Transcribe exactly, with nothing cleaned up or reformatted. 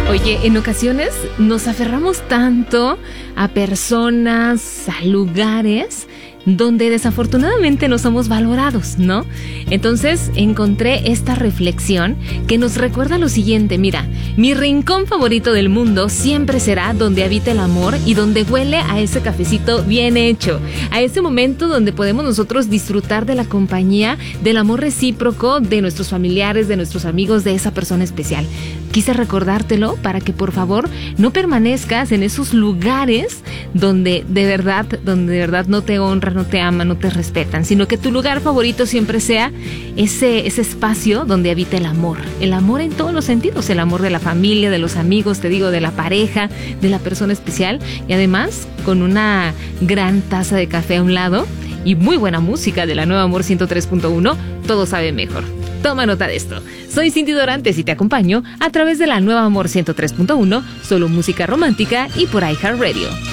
Oye, en ocasiones nos aferramos tanto a personas, a lugares donde desafortunadamente no somos valorados, ¿no? Entonces encontré esta reflexión que nos recuerda lo siguiente: mira, mi rincón favorito del mundo siempre será donde habita el amor y donde huele a ese cafecito bien hecho, a ese momento donde podemos nosotros disfrutar de la compañía, del amor recíproco de nuestros familiares, de nuestros amigos, de esa persona especial. Quise recordártelo para que por favor no permanezcas en esos lugares donde de verdad, donde de verdad no te honran, no te aman, no te respetan, sino que tu lugar favorito siempre sea ese, ese espacio donde habita el amor. El amor en todos los sentidos, el amor de la familia, de los amigos, te digo, de la pareja, de la persona especial, y además con una gran taza de café a un lado y muy buena música de la Nueva Amor ciento tres punto uno, todo sabe mejor. Toma nota de esto. Soy Cindy Dorantes y te acompaño a través de la Nueva Amor ciento tres punto uno, solo música romántica y por iHeartRadio.